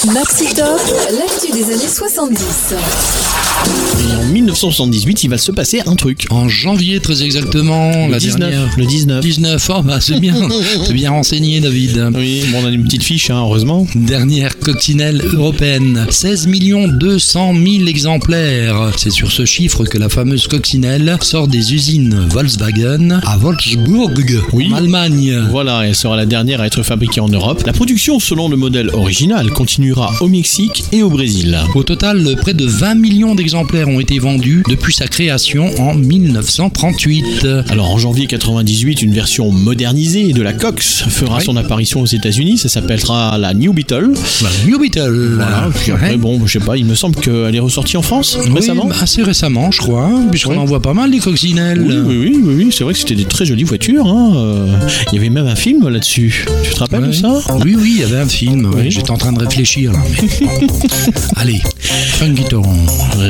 Maxi Top, l'actu des années 70. Et en 1978, il va se passer un truc. En janvier, très exactement, Le la 19, dernière. le 19. 19, oh bah c'est bien, t'es bien renseigné David. Oui, bon, on a une petite fiche, hein, heureusement. Dernière coccinelle européenne, 16 200 000 exemplaires. C'est sur ce chiffre que la fameuse coccinelle sort des usines Volkswagen à Wolfsburg, Oui. en Allemagne. Voilà, elle sera la dernière à être fabriquée en Europe. La production, selon le modèle original, continuera au Mexique et au Brésil. Au total, près de 20 millions d'exemplaires ont été vendus depuis sa création en 1938. Alors en janvier 98, une version modernisée de la Cox fera son apparition aux États-Unis. Ça s'appellera la New Beetle. La New Beetle. Voilà. Puis après, bon, je sais pas, il me semble qu'elle est ressortie en France récemment. Oui, assez récemment, je crois, puisqu'on en voit pas mal les coccinelles. Oui, c'est vrai que c'était des très jolies voitures. Hein. Il y avait même un film là-dessus. Tu te rappelles de ça? Oui, il y avait un film. Oui. J'étais en train de réfléchir là. Mais... Allez, Funky Town.